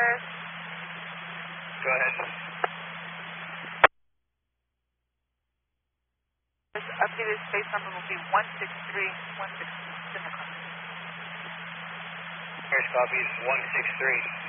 Paris. Go ahead. This updated space number will be 16316. Paris copies 163.